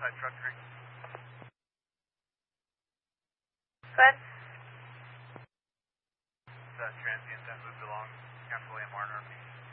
outside truck 3. Good. Transient that would belong Cancel and Martin RP.